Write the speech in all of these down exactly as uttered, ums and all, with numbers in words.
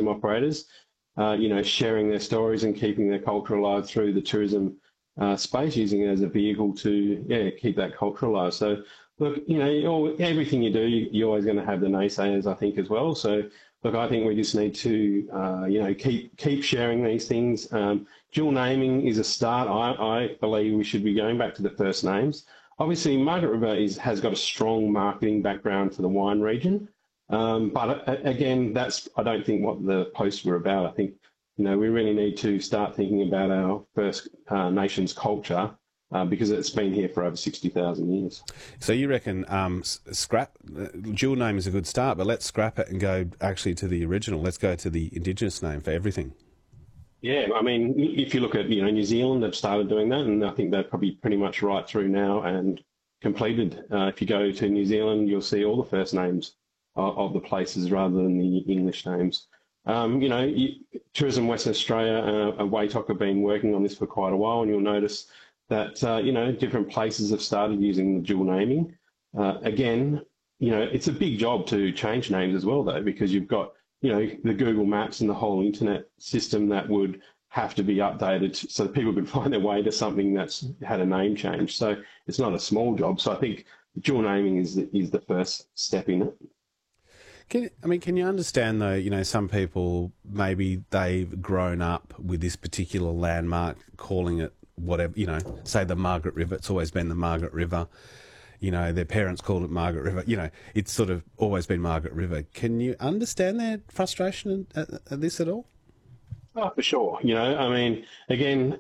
tourism operators, uh, you know, sharing their stories and keeping their culture alive through the tourism uh, space, using it as a vehicle to, yeah, keep that culture alive. So, look, you know, all, everything you do, you're always going to have the naysayers, I think, as well. So, look, I think we just need to, uh, you know, keep keep sharing these things. Um, dual naming is a start. I, I believe we should be going back to the first names. Obviously, Margaret River is, has got a strong marketing background for the wine region. Um, but uh, again, that's, I don't think, what the posts were about. I think, you know, we really need to start thinking about our First uh, Nations culture, uh, because it's been here for over sixty thousand years. So you reckon um, scrap, uh, dual name is a good start, but let's scrap it and go actually to the original. Let's go to the Indigenous name for everything. Yeah, I mean, if you look at, you know, New Zealand, they've started doing that, and I think they're probably pretty much right through now and completed. Uh, if you go to New Zealand, you'll see all the first names of, of the places rather than the English names. Um, you know, you, Tourism Western Australia uh, and WATOC have been working on this for quite a while, and you'll notice that, uh, you know, different places have started using the dual naming. Uh, again, you know, it's a big job to change names as well, though, because you've got, you know, the Google Maps and the whole internet system that would have to be updated so that people could find their way to something that's had a name change. So it's not a small job. So I think dual naming is the, is the first step in it. Can, I mean, can you understand, though, you know, some people, maybe they've grown up with this particular landmark, calling it whatever, you know, say the Margaret River. It's always been the Margaret River. You know, their parents called it Margaret River. You know, it's sort of always been Margaret River. Can you understand their frustration at, at this at all? Oh, for sure. You know, I mean, again,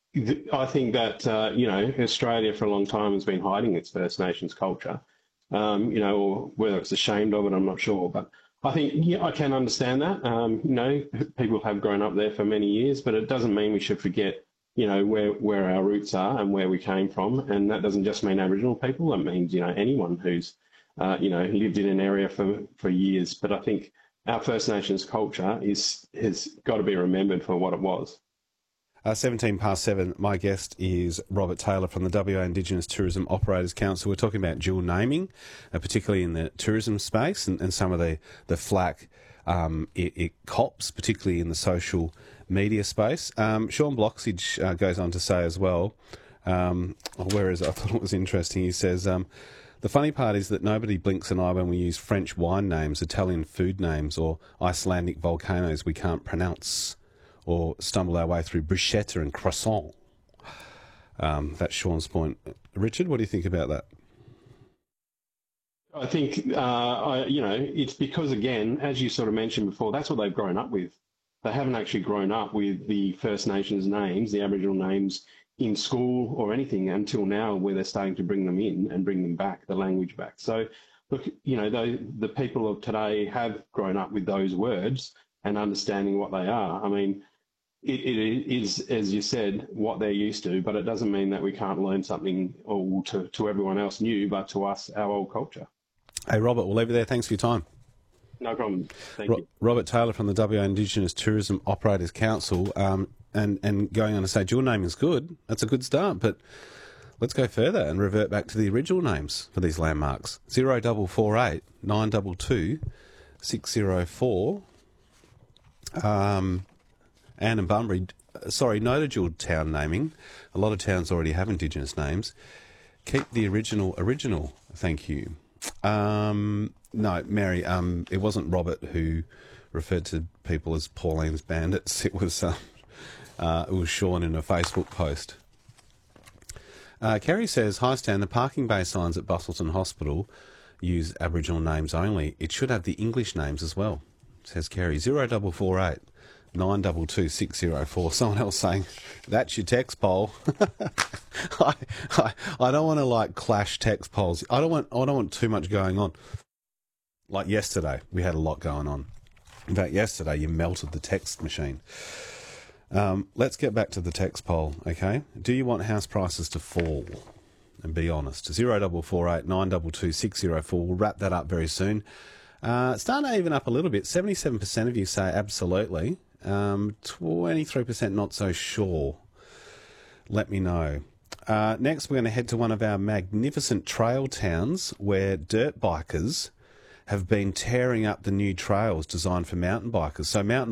I think that, uh, you know, Australia for a long time has been hiding its First Nations culture, um, you know, or whether it's ashamed of it, I'm not sure. But I think, yeah, I can understand that. Um, you know, people have grown up there for many years, but it doesn't mean we should forget, you know, where, where our roots are and where we came from. And that doesn't just mean Aboriginal people. That means, you know, anyone who's, uh, you know, lived in an area for, for years. But I think our First Nations culture is has got to be remembered for what it was. Uh, seventeen past seven, my guest is Robert Taylor from the W A Indigenous Tourism Operators Council. We're talking about dual naming, uh, particularly in the tourism space, and, and some of the, the flack um, it, it cops, particularly in the social media space. Um, Sean Bloxage uh, goes on to say as well, um, where is it? I thought it was interesting. He says, um, the funny part is that nobody blinks an eye when we use French wine names, Italian food names, or Icelandic volcanoes we can't pronounce, or stumble our way through bruschetta and croissant. Um, that's Sean's point. Richard, what do you think about that? I think, uh, I, you know, it's because, again, as you sort of mentioned before, that's what they've grown up with. They haven't actually grown up with the First Nations names, the Aboriginal names, in school or anything until now, where they're starting to bring them in and bring them back, the language back. So, look, you know, the, the people of today have grown up with those words and understanding what they are. I mean, it, it is, as you said, what they're used to, but it doesn't mean that we can't learn something or to, to everyone else new, but to us, our old culture. Hey, Robert, we'll leave it there. Thanks for your time. No problem. Thank Ro- you. Robert Taylor from the W A Indigenous Tourism Operators Council, um, and, and going on to say dual name is good. That's a good start, but let's go further and revert back to the original names for these landmarks. zero double four eight nine double two six zero four. Um, Anne and Bunbury, sorry, no to dual town naming. A lot of towns already have Indigenous names. Keep the original original. Thank you. Um, no, Mary, um, it wasn't Robert who referred to people as Pauline's bandits. It was uh, uh, it was Sean in a Facebook post. Uh, Kerry says, hi Stan, the parking bay signs at Bustleton Hospital use Aboriginal names only. It should have the English names as well, says Kerry. zero double four eight nine double two six zero four. Someone else saying, that's your text poll. I, I, I don't want to like clash text polls. I don't want I don't want too much going on. Like yesterday, we had a lot going on. In fact, yesterday you melted the text machine. Um, let's get back to the text poll, okay? Do you want house prices to fall? And be honest. zero double four eight nine double two six zero four. We'll wrap that up very soon. Uh, it's starting to even up a little bit. seventy-seven percent of you say absolutely. Um, twenty-three percent not so sure. Let me know. Uh, next, we're going to head to one of our magnificent trail towns where dirt bikers have been tearing up the new trails designed for mountain bikers. So mountain